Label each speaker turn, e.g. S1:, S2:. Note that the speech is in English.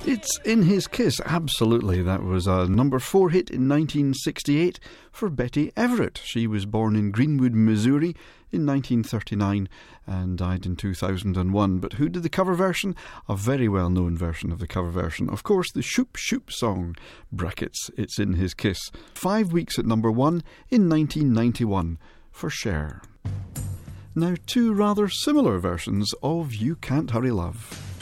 S1: It's In His Kiss, absolutely. That was a number 4 hit in 1968 for Betty Everett. She was born in Greenwood, Missouri in 1939 and died in 2001. But who did the cover version? A very well-known version of the cover version. Of course, the Shoop Shoop song, brackets, It's In His Kiss. 5 weeks at number 1 in 1991 for Cher. Now, two rather similar versions of You Can't Hurry Love.